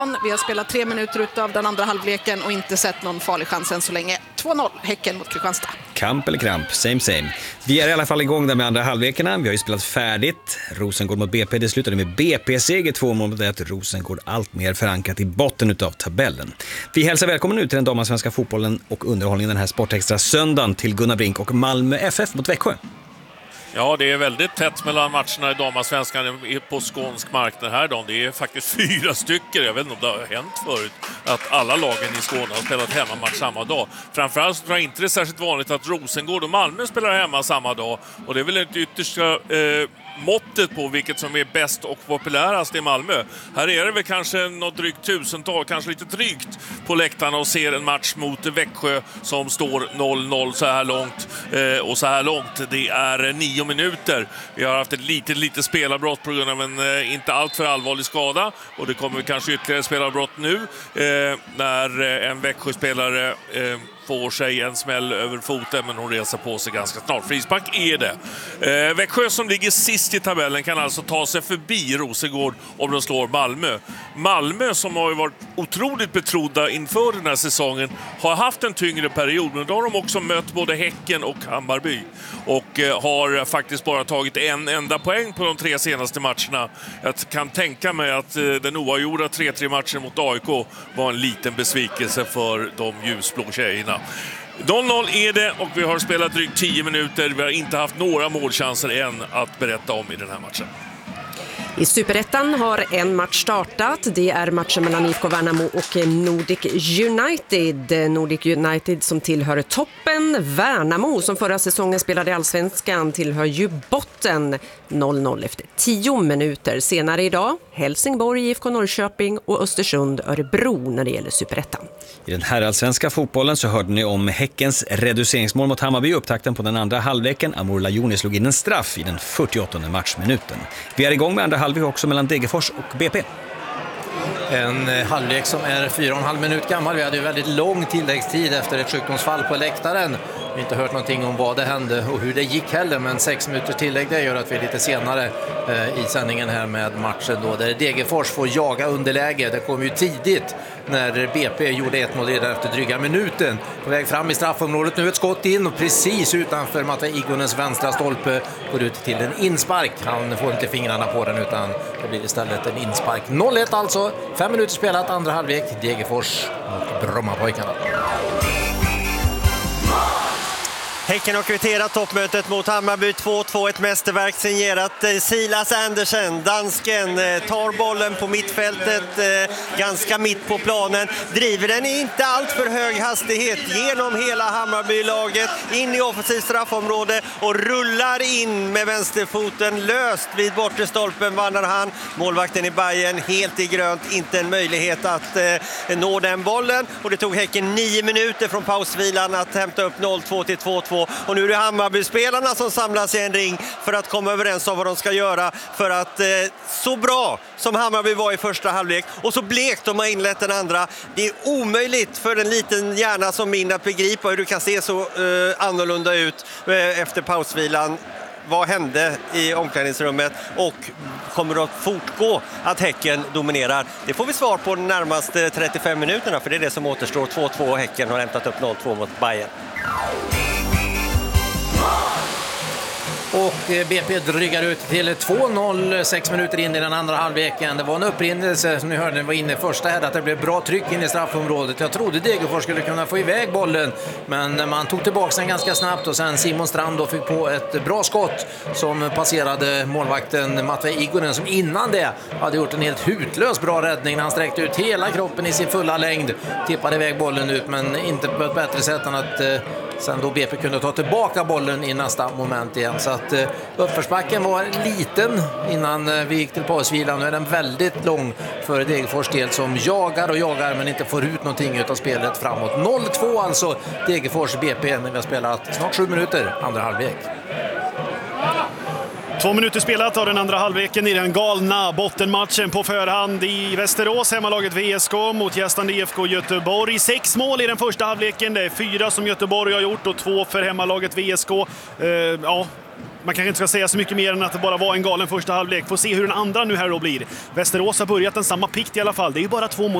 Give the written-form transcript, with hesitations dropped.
Vi har spelat 3 minuter av den andra halvleken och inte sett någon farlig chans än så länge. 2-0, Häcken mot Kristianstad. Kamp eller kramp, same. Vi är i alla fall igång där med andra halvlekarna. Vi har ju spelat färdigt. Rosengård mot BP, det slutade med BP-seger 2-1. Rosengård allt mer förankrat i botten utav tabellen. Vi hälsar välkommen ut till den damallsvenska fotbollen och underhållningen den här Sportextra söndagen till Gunnar Brink och Malmö FF mot Växjö. Ja, det är väldigt tätt mellan matcherna i damallsvenskan på skånsk marknad här då. Det är faktiskt 4 stycken. Jag vet inte om det har hänt förut att alla lagen i Skåne har spelat hemmamatch samma dag. Framförallt så tror jag inte det är särskilt vanligt att Rosengård och Malmö spelar hemma samma dag. Och det är väl ett yttersta måttet på vilket som är bäst och populärast i Malmö. Här är det väl kanske något drygt tusental, kanske lite drygt på läktarna och ser en match mot Växjö som står 0-0 så här långt. Och så här långt, det är 9 minuter. Vi har haft ett litet spelarbrott på grund av en inte alltför allvarlig skada. Och det kommer kanske ytterligare spelarbrott nu när en Växjö-spelare får sig en smäll över foten, men hon reser på sig ganska snart. Frispark är det. Växjö som ligger sist i tabellen kan alltså ta sig förbi Rosengård om de slår Malmö. Malmö som har varit otroligt betrodda inför den här säsongen har haft en tyngre period, men då har de också mött både Häcken och Hammarby och har faktiskt bara tagit en enda poäng på de 3 senaste matcherna. Jag kan tänka mig att den oavgjorda 3-3 matchen mot AIK var en liten besvikelse för de ljusblå tjejerna. 0-0 är det och vi har spelat drygt 10 minuter. Vi har inte haft några målchanser än att berätta om i den här matchen. I Superettan har en match startat. Det är matchen mellan IFK Värnamo och Nordic United. Nordic United som tillhör toppen. Värnamo som förra säsongen spelade i Allsvenskan tillhör ju botten. 0-0 efter 10 minuter. Senare idag Helsingborg, IFK Norrköping och Östersund Örebro när det gäller Superettan. I den här allsvenska fotbollen så hörde ni om Häckens reduceringsmål mot Hammarby, upptakten på den andra halvleken. Amor Lajoni slog in en straff i den 48:e matchminuten. Vi är igång med andra halvlek också mellan Degerfors och BP. En halvlek som är 4,5 minut gammal. Vi hade ju väldigt lång tilläggstid efter ett sjukdomsfall på läktaren. Vi har inte hört någonting om vad det hände och hur det gick heller, men 6 minuters tillägg det gör att vi är lite senare i sändningen här med matchen då, där Degerfors får jaga underläge. Det kom ju tidigt när BP gjorde 1-0 redan efter dryga minuten. På väg fram i straffområdet, nu ett skott in och precis utanför Matta Igonens vänstra stolpe går ut till en inspark. Han får inte fingrarna på den utan det blir istället en inspark. 0-1 alltså, 5 minuter spelat, andra halvlek, Degerfors mot Brommapojkarna. Häcken har kvitterat toppmötet mot Hammarby 2-2, ett mästerverk signerat Silas Andersen. Dansken tar bollen på mittfältet, ganska mitt på planen, driver den i inte allt för hög hastighet genom hela Hammarby-laget, in i offensivt straffområde och rullar in med vänsterfoten löst vid bortre stolpen vandrar han. Målvakten i Bayern helt i grönt, inte en möjlighet att nå den bollen och det tog Häcken 9 minuter från pausvilan att hämta upp 0-2 till 2-2. Och nu är det Hammarby-spelarna som samlas i en ring för att komma överens om vad de ska göra för att så bra som Hammarby var i första halvlek och så blekt de har inlett den andra. Det är omöjligt för en liten hjärna som min att begripa hur du kan se så annorlunda ut efter pausvilan. Vad hände i omklädningsrummet och kommer det att fortgå att Häcken dominerar? Det får vi svar på de närmaste 35 minuterna för det är det som återstår. 2-2 och Häcken har hämtat upp 0-2 mot Bayern. Och BP drygar ut till 2-0 6 minuter in i den andra halvleken. Det var en upprinnelse som ni hörde, den var inne första här, att det blev bra tryck in i straffområdet. Jag trodde Degerfors skulle kunna få iväg bollen, men man tog tillbaka den ganska snabbt och sen Simon Strand då fick på ett bra skott som passerade målvakten Matta Igonen som innan det hade gjort en helt hutlös bra räddning när han sträckte ut hela kroppen i sin fulla längd. Tippade iväg bollen ut, men inte på ett bättre sätt än att sen då BP kunde ta tillbaka bollen i nästa moment igen. Så att uppförsbacken var liten innan vi gick till pausvilan. Nu är den väldigt lång för Degerfors del som jagar och jagar men inte får ut någonting av spelet framåt. 0-2 alltså Degerfors BP när vi har spelat snart 7 minuter andra halvlek. 2 minuter spelat av den andra halvleken i den galna bottenmatchen på förhand i Västerås. Hemmalaget VSK mot gästande IFK Göteborg. 6 mål i den första halvleken. Det är 4 som Göteborg har gjort och 2 för hemmalaget VSK. man kanske inte ska säga så mycket mer än att det bara var en galen första halvlek. Får se hur den andra nu här då blir. Västerås har börjat den samma pikt i alla fall. Det är ju bara 2 mål